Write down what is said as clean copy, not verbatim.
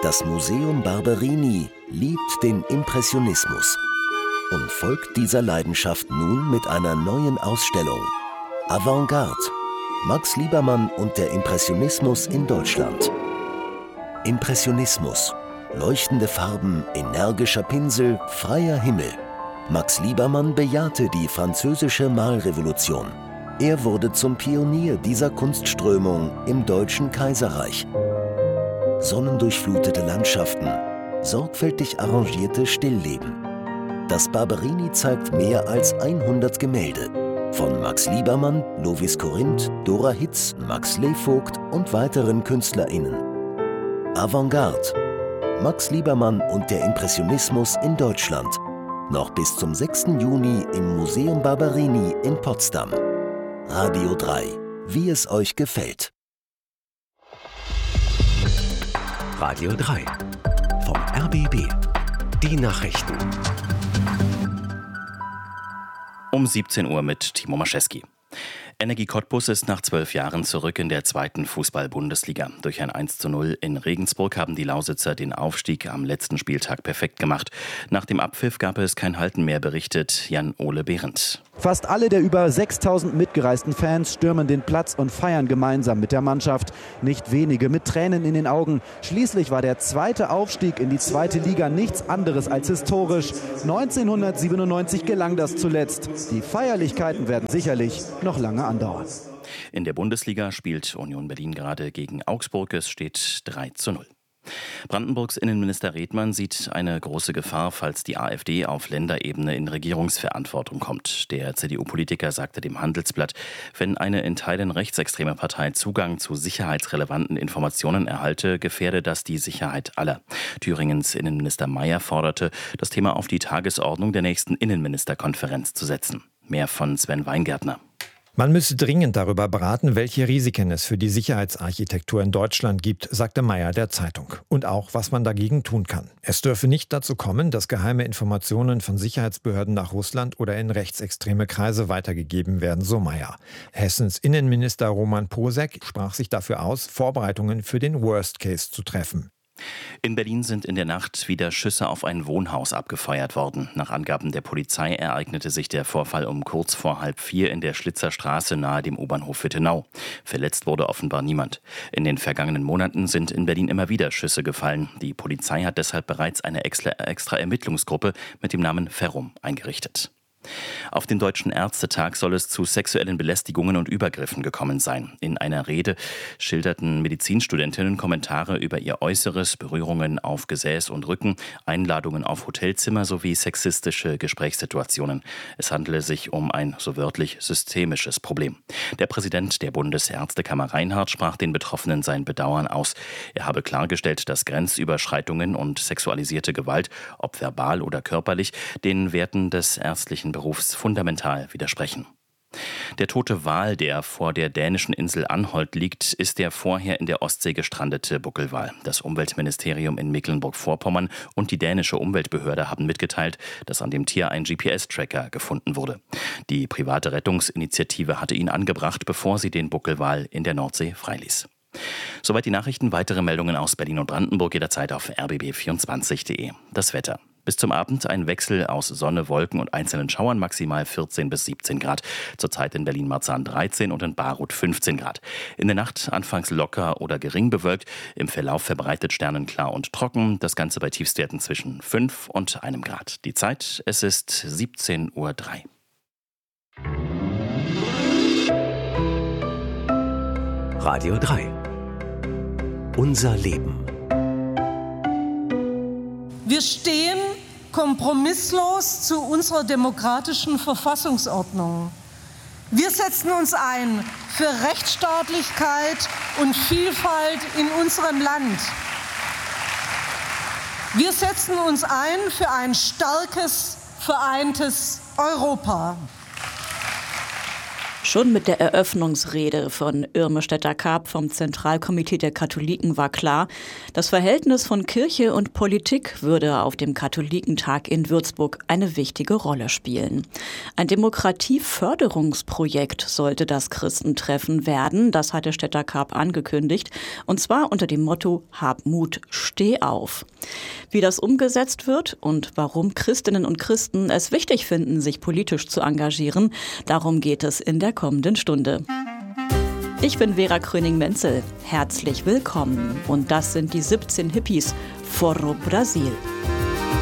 Das Museum Barberini liebt den Impressionismus und folgt dieser Leidenschaft nun mit einer neuen Ausstellung. Avantgarde. Max Liebermann und der Impressionismus in Deutschland. Impressionismus. Leuchtende Farben, energischer Pinsel, freier Himmel. Max Liebermann bejahte die französische Malrevolution. Er wurde zum Pionier dieser Kunstströmung im Deutschen Kaiserreich. Sonnendurchflutete Landschaften, sorgfältig arrangierte Stillleben. Das Barberini zeigt mehr als 100 Gemälde. Von Max Liebermann, Lovis Corinth, Dora Hitz, Max Levogt und weiteren KünstlerInnen. Avantgarde. Max Liebermann und der Impressionismus in Deutschland. Noch bis zum 6. Juni im Museum Barberini in Potsdam. Radio 3. Wie es euch gefällt. Radio 3. Vom RBB. Die Nachrichten. Um 17 Uhr mit Timo Maschewski. Energie Cottbus ist nach 12 Jahren zurück in der 2. Fußball-Bundesliga. Durch ein 1:0 in Regensburg haben die Lausitzer den Aufstieg am letzten Spieltag perfekt gemacht. Nach dem Abpfiff gab es kein Halten mehr, berichtet Jan-Ole Behrendt. Fast alle der über 6.000 mitgereisten Fans stürmen den Platz und feiern gemeinsam mit der Mannschaft. Nicht wenige mit Tränen in den Augen. Schließlich war der 2. Aufstieg in die 2. Liga nichts anderes als historisch. 1997 gelang das zuletzt. Die Feierlichkeiten werden sicherlich noch lange andauern. In der Bundesliga spielt Union Berlin gerade gegen Augsburg. Es steht 3:0. Brandenburgs Innenminister Redmann sieht eine große Gefahr, falls die AfD auf Länderebene in Regierungsverantwortung kommt. Der CDU-Politiker sagte dem Handelsblatt, wenn eine in Teilen rechtsextreme Partei Zugang zu sicherheitsrelevanten Informationen erhalte, gefährde das die Sicherheit aller. Thüringens Innenminister Mayer forderte, das Thema auf die Tagesordnung der nächsten Innenministerkonferenz zu setzen. Mehr von Sven Weingärtner. Man müsse dringend darüber beraten, welche Risiken es für die Sicherheitsarchitektur in Deutschland gibt, sagte Mayer der Zeitung. Und auch, was man dagegen tun kann. Es dürfe nicht dazu kommen, dass geheime Informationen von Sicherheitsbehörden nach Russland oder in rechtsextreme Kreise weitergegeben werden, so Mayer. Hessens Innenminister Roman Posek sprach sich dafür aus, Vorbereitungen für den Worst Case zu treffen. In Berlin sind in der Nacht wieder Schüsse auf ein Wohnhaus abgefeuert worden. Nach Angaben der Polizei ereignete sich der Vorfall um kurz vor 3:30 in der Schlitzerstraße nahe dem U-Bahnhof Wittenau. Verletzt wurde offenbar niemand. In den vergangenen Monaten sind in Berlin immer wieder Schüsse gefallen. Die Polizei hat deshalb bereits eine extra Ermittlungsgruppe mit dem Namen Ferrum eingerichtet. Auf dem Deutschen Ärztetag soll es zu sexuellen Belästigungen und Übergriffen gekommen sein. In einer Rede schilderten Medizinstudentinnen Kommentare über ihr Äußeres, Berührungen auf Gesäß und Rücken, Einladungen auf Hotelzimmer sowie sexistische Gesprächssituationen. Es handele sich um ein, so wörtlich, systemisches Problem. Der Präsident der Bundesärztekammer Reinhardt sprach den Betroffenen sein Bedauern aus. Er habe klargestellt, dass Grenzüberschreitungen und sexualisierte Gewalt, ob verbal oder körperlich, den Werten des ärztlichen Berufs fundamental widersprechen. Der tote Wal, der vor der dänischen Insel Anholt liegt, ist der vorher in der Ostsee gestrandete Buckelwal. Das Umweltministerium in Mecklenburg-Vorpommern und die dänische Umweltbehörde haben mitgeteilt, dass an dem Tier ein GPS-Tracker gefunden wurde. Die private Rettungsinitiative hatte ihn angebracht, bevor sie den Buckelwal in der Nordsee freiließ. Soweit die Nachrichten. Weitere Meldungen aus Berlin und Brandenburg jederzeit auf rbb24.de. Das Wetter. Bis zum Abend ein Wechsel aus Sonne, Wolken und einzelnen Schauern, maximal 14 bis 17 Grad. Zurzeit in Berlin-Marzahn 13 und in Baruth 15 Grad. In der Nacht anfangs locker oder gering bewölkt, im Verlauf verbreitet sternenklar und trocken. Das Ganze bei Tiefstwerten zwischen 5 und 1 Grad. Die Zeit, es ist 17:03 Uhr. Radio 3. Unser Leben. Wir stehen kompromisslos zu unserer demokratischen Verfassungsordnung. Wir setzen uns ein für Rechtsstaatlichkeit und Vielfalt in unserem Land. Wir setzen uns ein für ein starkes, vereintes Europa. Schon mit der Eröffnungsrede von Irme Stetter-Karp vom Zentralkomitee der Katholiken war klar, das Verhältnis von Kirche und Politik würde auf dem Katholikentag in Würzburg eine wichtige Rolle spielen. Ein Demokratieförderungsprojekt sollte das Christentreffen werden, das hatte Stetter-Karp angekündigt, und zwar unter dem Motto „Hab Mut, steh auf". Wie das umgesetzt wird und warum Christinnen und Christen es wichtig finden, sich politisch zu engagieren, darum geht es in der kommenden Stunde. Ich bin Vera Kröning-Menzel. Herzlich willkommen. Und das sind die 17 Hippies Forró Brasil.